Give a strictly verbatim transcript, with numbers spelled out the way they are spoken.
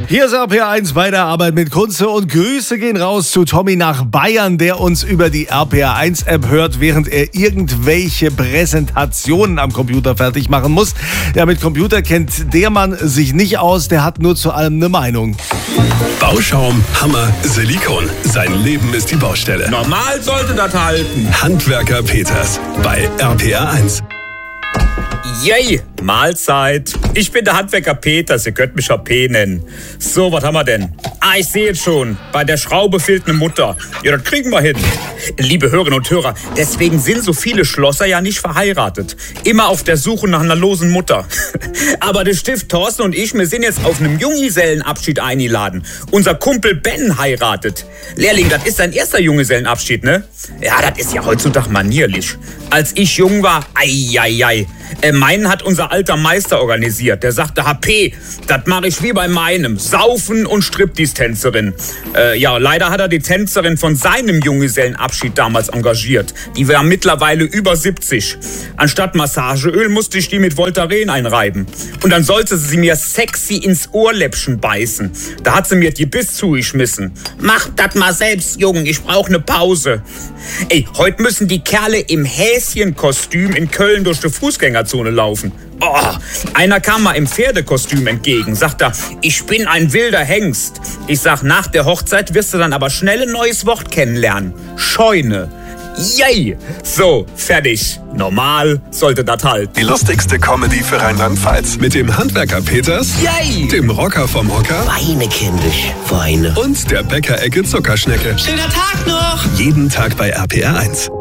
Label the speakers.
Speaker 1: Hier ist R P R eins bei der Arbeit mit Kunze und Grüße gehen raus zu Tommy nach Bayern, der uns über die R P R eins App hört, während er irgendwelche Präsentationen am Computer fertig machen muss. Ja, mit Computer kennt der Mann sich nicht aus, der hat nur zu allem eine Meinung.
Speaker 2: Bauschaum, Hammer, Silikon. Sein Leben ist die Baustelle.
Speaker 3: Normal sollte das halten.
Speaker 2: Handwerker Peters bei R P R eins.
Speaker 3: Yay, Mahlzeit. Ich bin der Handwerker Peters, ihr könnt mich auch P nennen. So, was haben wir denn? Ah, ich sehe jetzt schon. Bei der Schraube fehlt eine Mutter. Ja, das kriegen wir hin. Liebe Hörerinnen und Hörer, deswegen sind so viele Schlosser ja nicht verheiratet. Immer auf der Suche nach einer losen Mutter. Aber der Stift Thorsten und ich, wir sind jetzt auf einem Junggesellenabschied eingeladen. Unser Kumpel Ben heiratet. Lehrling, das ist sein erster Junggesellenabschied, ne? Ja, das ist ja heutzutage manierlich. Als ich jung war, ei, ei, ei. Äh, meinen hat unser alter Meister organisiert. Der sagte, H P, das mache ich wie bei meinem. Saufen und Striptease-Tänzerin. Äh, ja, leider hat er die Tänzerin von seinem Junggesellenabschied damals engagiert. Die war mittlerweile über siebzig. Anstatt Massageöl musste ich die mit Voltaren einreiben. Und dann sollte sie mir sexy ins Ohrläppchen beißen. Da hat sie mir die Biss zugeschmissen. Mach das mal selbst, Jungen, ich brauche eine Pause. Ey, heute müssen die Kerle im Häschenkostüm in Köln durch die Fußgängerzone laufen. Oh, einer kam mal im Pferdekostüm entgegen, sagt er, ich bin ein wilder Hengst. Ich sag, nach der Hochzeit wirst du dann aber schnell ein neues Wort kennenlernen. Scheune. Yay! So, fertig. Normal sollte das halten.
Speaker 2: Die lustigste Comedy für Rheinland-Pfalz. Mit dem Handwerker Peters,
Speaker 3: Yay!
Speaker 2: Dem Rocker vom Hocker
Speaker 4: Weine, kindisch, Weine.
Speaker 2: und der Bäckerecke Zuckerschnecke.
Speaker 4: Schöner Tag noch!
Speaker 2: Jeden Tag bei R P R eins.